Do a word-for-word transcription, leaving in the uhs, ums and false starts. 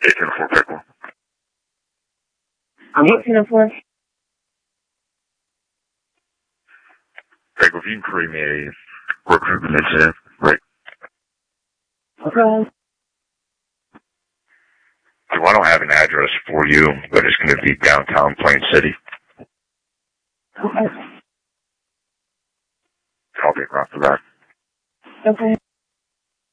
eighteen oh four Pickle. I'm eighteen oh four. Pickle, if you can create me a recruitment incident, right? Okay. So I don't have an address for you, but it's going to be downtown Plain City. Okay. I'll be around for that. Okay.